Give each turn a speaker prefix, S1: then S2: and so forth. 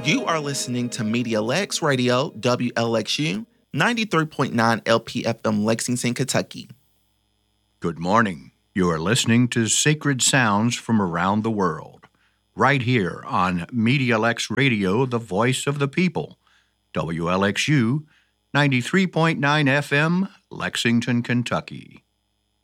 S1: You are listening to Media Lex Radio, WLXU, 93.9 LPFM, Lexington, Kentucky.
S2: Good morning. You are listening to Sacred Sounds from Around the World, right here on Media Lex Radio, the voice of the people, WLXU, 93.9 FM, Lexington, Kentucky.